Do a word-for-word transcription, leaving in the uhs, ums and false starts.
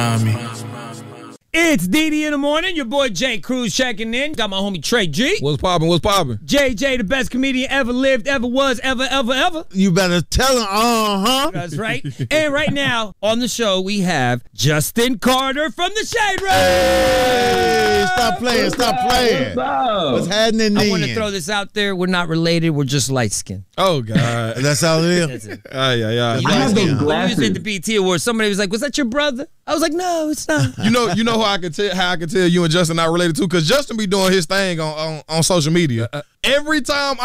It's D D in the morning. Your boy Jay Cruz checking in. Got my homie Trey G. What's poppin'? What's poppin'? J J, the best comedian ever lived, ever was, ever, ever, ever. You better tell him, uh-huh. That's right. And right now on the show, we have Justin Carter from the Shade Room. Hey, stop playing, stop playing. What's happening then? I want to throw this out there. We're not related. We're just light skinned. Oh, God. That's how it is? That's it. Ah, yeah, yeah. You know, I have those when we glasses. was at the B E T Awards, somebody was like, was that your brother? I was like, no, it's not. You know, you know how I can tell how I can tell you and Justin not related to? Because Justin be doing his thing on, on, on social media. Every time